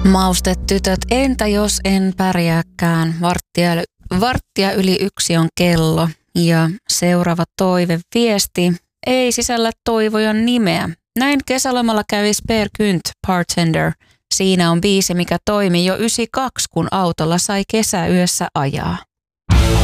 Maustetytöt, entä jos en pärjääkään? Varttia yli 1 on kello ja seuraava toiveviesti ei sisällä toivojan nimeä. Näin kesälomalla kävi Spare Gynt Bartender. Siinä on biisi, mikä toimi jo 92, kun autolla sai kesäyössä ajaa.